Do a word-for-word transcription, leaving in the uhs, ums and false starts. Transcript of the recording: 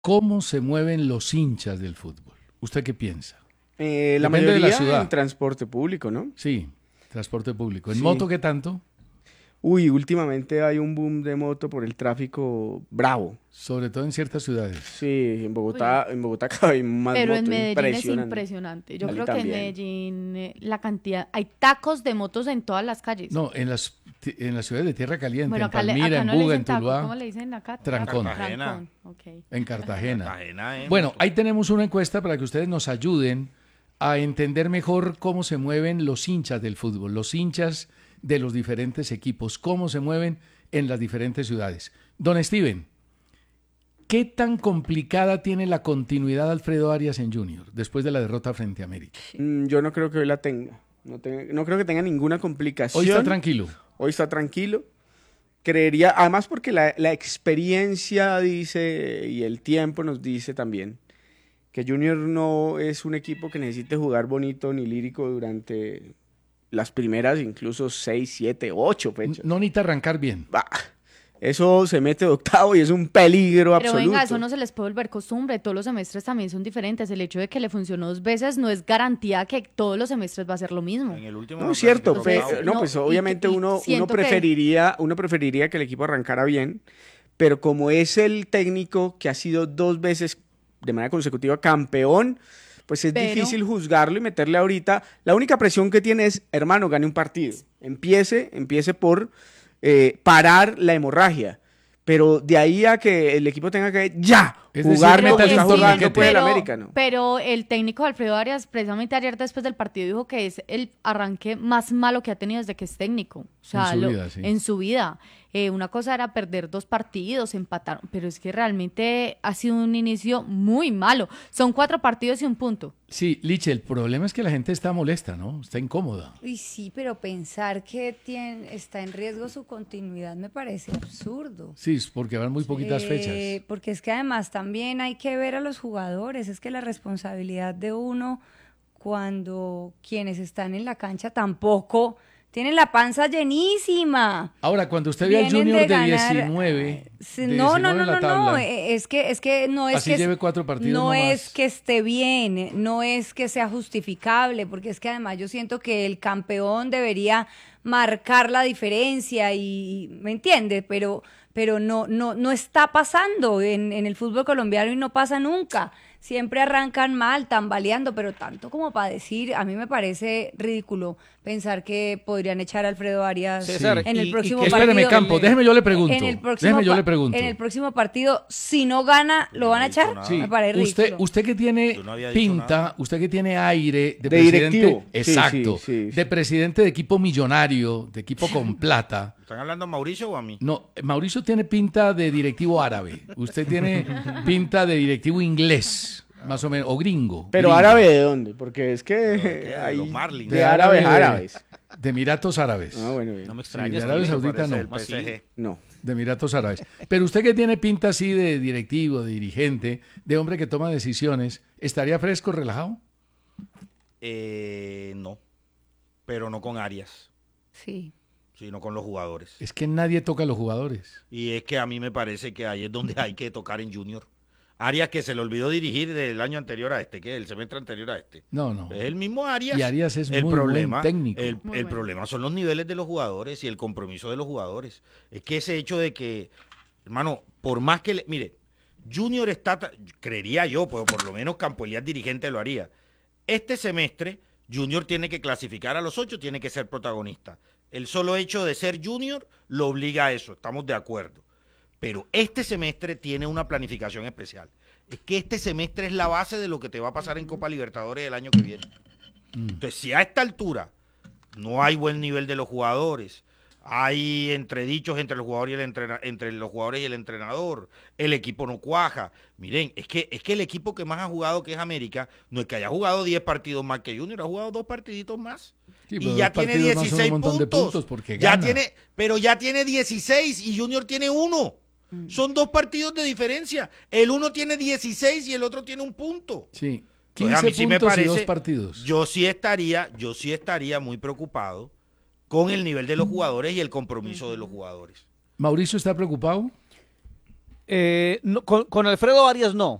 ¿Cómo se mueven los hinchas del fútbol? ¿Usted qué piensa? Eh, la Depende de mayoría la ciudad. en transporte público, ¿no? Sí, transporte público. ¿En Sí. moto qué tanto? Uy, últimamente hay un boom de moto por el tráfico bravo. Sobre todo en ciertas ciudades. Sí, en Bogotá, en Bogotá cada vez más Pero en motos, Medellín es impresionante. impresionante. Yo Cali creo que en también. Medellín eh, la cantidad, hay tacos de motos en todas las calles. No, en las, en las ciudades de tierra caliente, bueno, en acá, le- Palmira, acá en no le Buga, en dicen taco, Tuluá, ¿cómo le dicen acá? Trancón. Cartagena. Trancón, ok. en Cartagena. Cartagena, ¿eh? Bueno, ahí tenemos una encuesta para que ustedes nos ayuden a entender mejor cómo se mueven los hinchas del fútbol, los hinchas de los diferentes equipos, cómo se mueven en las diferentes ciudades. Don Steven, ¿qué tan complicada tiene la continuidad de Alfredo Arias en Junior después de la derrota frente a América? Mm, Yo no creo que hoy la tenga. No, tenga- no creo que tenga ninguna complicación. Hoy está tranquilo. Hoy está tranquilo. Creería, además porque la, la experiencia dice y el tiempo nos dice también que Junior no es un equipo que necesite jugar bonito ni lírico durante las primeras incluso seis, siete, ocho fechas. No necesita arrancar bien. Bah, eso se mete de octavo y es un peligro Pero absoluto. venga, eso no se les puede volver costumbre. Todos los semestres también son diferentes. El hecho de que le funcionó dos veces no es garantía que todos los semestres va a ser lo mismo. En el último No, no es cierto, clasificó pe- octavo. no, no, pues y- obviamente y uno, uno siento que- preferiría, uno preferiría que el equipo arrancara bien, pero como es el técnico que ha sido dos veces de manera consecutiva campeón, pues es Pero- difícil juzgarlo y meterle ahorita. La única presión que tiene es, hermano, gane un partido. Empiece, empiece por eh, parar la hemorragia. Pero de ahí a que el equipo tenga que ya Es decir, jugar métale como está un jugando torniquete. pues el pero, América, ¿no? pero el técnico Alfredo Arias, precisamente ayer después del partido, dijo que es el arranque más malo que ha tenido desde que es técnico. O sea, En su lo- vida, sí. en su vida. Eh, una cosa era perder dos partidos, empatar, pero es que realmente ha sido un inicio muy malo. Son cuatro partidos y un punto. Sí, Liche, el problema es que la gente está molesta, ¿no? Está incómoda. Uy, sí, pero pensar que tiene, está en riesgo su continuidad me parece absurdo. Sí, es porque van muy poquitas Eh, fechas. Porque es que además también hay que ver a los jugadores, es que la responsabilidad de uno cuando quienes están en la cancha tampoco tienen la panza llenísima. Ahora, cuando usted ve al Vienen Junior de, ganar, diecinueve, sí, de no, diecinueve no, no, en la no, tabla, no, eh, es que, es que no es así que lleve cuatro partidos no no es más. que esté bien, eh, no es que sea justificable, porque es que además yo siento que el campeón debería marcar la diferencia y, ¿me entiende? Pero, pero no, no, no está pasando en, en el fútbol colombiano y no pasa nunca. Siempre arrancan mal, tambaleando, pero tanto como para decir, a mí me parece ridículo pensar que podrían echar a Alfredo Arias César, en el y- y próximo que- partido. Espéreme, Campo, déjeme yo le pregunto. En el próximo Déjeme yo pa- le pregunto. En el próximo partido, si no gana, ¿lo van a dicho echar? nada. Sí, Me parece usted, ridículo. usted que tiene Yo no había dicho pinta, nada. usted que tiene aire de, De presidente, directivo. Sí, exacto, sí, sí, sí. de presidente de equipo millonario, de equipo con plata. ¿Están hablando a Mauricio o a mí? No, Mauricio tiene pinta de directivo árabe. Usted tiene pinta de directivo inglés, más o menos, o gringo. Pero gringo. árabe de dónde? Porque es que de hay los Marlins. de árabes a árabes. De Emiratos Árabes. Ah, bueno, bien. No me Sí, extraña. de Arabia Saudita no. El P S G. No. De Emiratos Árabes. Pero usted que tiene pinta así de directivo, de dirigente, de hombre que toma decisiones, ¿estaría fresco, relajado? Eh, no, pero no con Arias, Sí. sino con los jugadores. Es que nadie toca a los jugadores. Y es que a mí me parece que ahí es donde hay que tocar en Junior. Arias que se le olvidó dirigir del año anterior a este, que el semestre anterior a este. No, no. Es el mismo Arias. Y Arias es el muy problema, buen técnico. El, Muy el bueno. problema son los niveles de los jugadores y el compromiso de los jugadores. Es que ese hecho de que, hermano, por más que le, mire, Junior está, tra- creería yo, pues por lo menos Campo Elías dirigente lo haría. Este semestre Junior tiene que clasificar a los ocho, tiene que ser protagonista. El solo hecho de ser Junior lo obliga a eso, estamos de acuerdo. Pero este semestre tiene una planificación especial. Es que este semestre es la base de lo que te va a pasar en Copa Libertadores el año que viene. Entonces, si a esta altura no hay buen nivel de los jugadores, hay entredichos entre los jugadores y el entrena- entre los jugadores y el entrenador, el equipo no cuaja. Miren, es que, es que el equipo que más ha jugado, que es América, no es que haya jugado diez partidos más que Junior, ha jugado dos partiditos más. Sí, pero y ya dos tiene partidos más son un dieciséis montón de puntos. puntos porque ya gana. tiene, pero ya tiene dieciséis y Junior tiene uno. Son dos partidos de diferencia. El uno tiene dieciséis y el otro tiene un punto. Sí. Entonces, a quince mí sí me puntos y parece- dos partidos. Yo sí estaría, yo sí estaría muy preocupado con el nivel de los jugadores y el compromiso de los jugadores. ¿Mauricio está preocupado? Eh, no, con, con Alfredo Arias no.